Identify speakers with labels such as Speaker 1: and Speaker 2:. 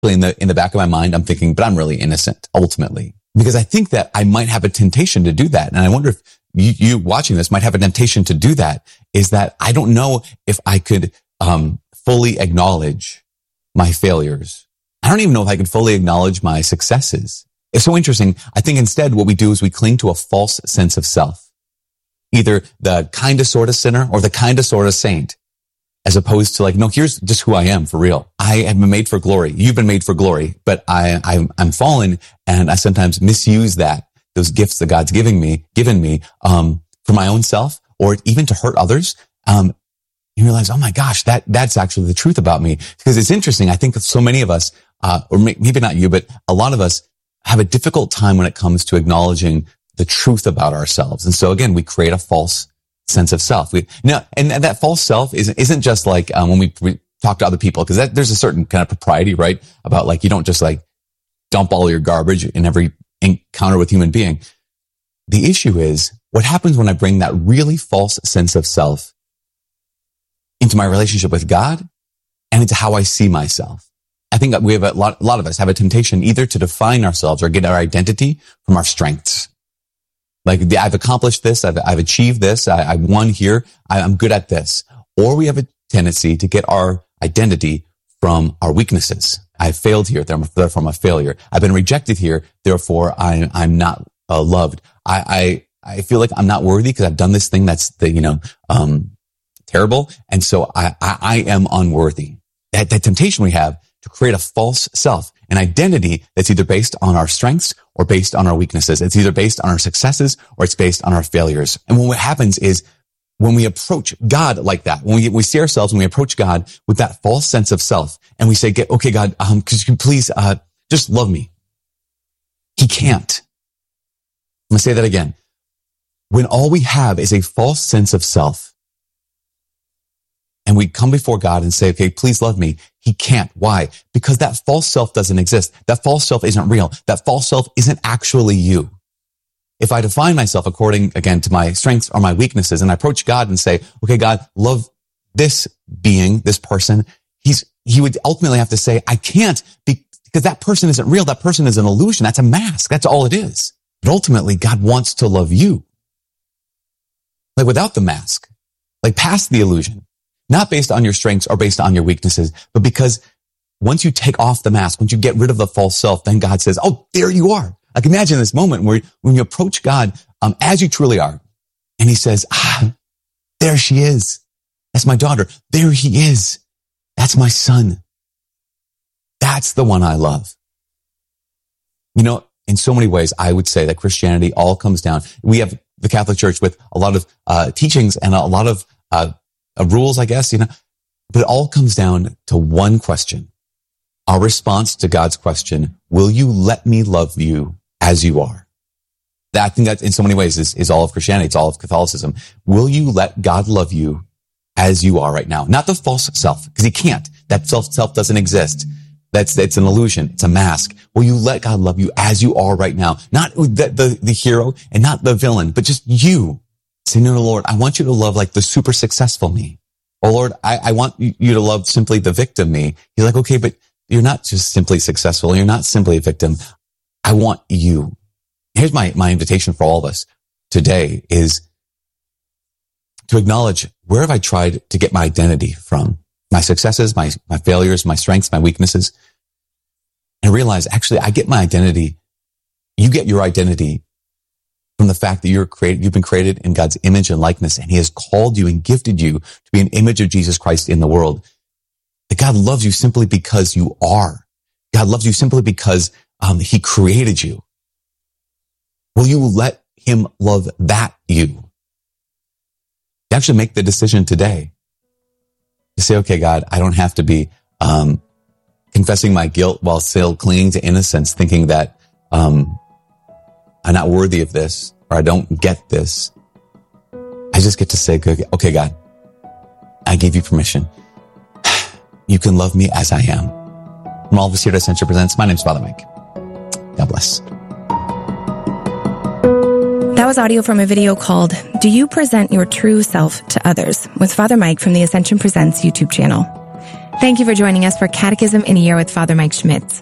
Speaker 1: in the back of my mind, I'm thinking, but I'm really innocent ultimately, because I think that I might have a temptation to do that. And I wonder if you watching this might have a temptation to do that, is that I don't know if I could fully acknowledge my failures. I don't even know if I could fully acknowledge my successes. It's so interesting. I think instead what we do is we cling to a false sense of self, either the kind of sort of sinner or the kind of sort of saint, as opposed to like, no, here's just who I am for real. I have been made for glory. You've been made for glory, but I'm fallen, and I sometimes misuse those gifts that God's given me, for my own self, or even to hurt others. You realize, oh my gosh, that's actually the truth about me. Because it's interesting. I think that so many of us, or maybe not you, but a lot of us have a difficult time when it comes to acknowledging the truth about ourselves. And so again, we create a false sense of self. And that false self isn't just like, when we talk to other people, because there's a certain kind of propriety, right? About like, you don't just like dump all your garbage in every encounter with human being. The issue is what happens when I bring that really false sense of self into my relationship with God and into how I see myself. I think that we have a lot of us have a temptation either to define ourselves or get our identity from our strengths. Like, I've accomplished this, I've achieved this, I won here, I'm good at this. Or we have a tendency to get our identity from our weaknesses. I failed here, therefore I'm a failure. I've been rejected here, therefore I'm not loved. I feel like I'm not worthy because I've done this thing that's terrible, and so I am unworthy. That temptation we have to create a false self, an identity that's either based on our strengths or based on our weaknesses. It's either based on our successes or it's based on our failures. And what happens is when we approach God like that, when we see ourselves and we approach God with that false sense of self, and we say, okay, God, could you please just love me? He can't. I'm going to say that again. When all we have is a false sense of self, and we come before God and say, okay, please love me, He can't. Why? Because that false self doesn't exist. That false self isn't real. That false self isn't actually you. If I define myself according, again, to my strengths or my weaknesses, and I approach God and say, okay, God, love this being, this person, he would ultimately have to say, I can't, because that person isn't real. That person is an illusion. That's a mask. That's all it is. But ultimately, God wants to love you. Like without the mask, like past the illusion. Not based on your strengths or based on your weaknesses, but because once you take off the mask, once you get rid of the false self, then God says, oh, there you are. Like imagine this moment where when you approach God as you truly are, and He says, there she is. That's my daughter. There he is. That's my son. That's the one I love. You know, in so many ways, I would say that Christianity all comes down. We have the Catholic Church with a lot of teachings and a lot of rules, I guess, but it all comes down to one question. Our response to God's question, will you let me love you as you are? I think that in so many ways is all of Christianity. It's all of Catholicism. Will you let God love you as you are right now? Not the false self, because He can't. That self doesn't exist. It's an illusion. It's a mask. Will you let God love you as you are right now? Not the hero and not the villain, but just you. Say, no, Lord, I want you to love like the super successful me. Oh, Lord, I want you to love simply the victim me. You're like, okay, but you're not just simply successful. You're not simply a victim. I want you. Here's my invitation for all of us today is to acknowledge, where have I tried to get my identity from? My successes, my failures, my strengths, my weaknesses. And realize, actually, I get my identity. You get your identity from the fact that you've been created in God's image and likeness, and He has called you and gifted you to be an image of Jesus Christ in the world. That God loves you simply because you are. God loves you simply because He created you. Will you let Him love that you? You actually make the decision today to say, okay, God, I don't have to be confessing my guilt while still clinging to innocence, thinking that I'm not worthy of this, or I don't get this. I just get to say, okay, God, I give you permission. You can love me as I am. From all of us here at Ascension Presents, my name's Father Mike. God bless.
Speaker 2: That was audio from a video called, Do You Present Your True Self to Others? With Father Mike from the Ascension Presents YouTube channel. Thank you for joining us for Catechism in a Year with Father Mike Schmitz.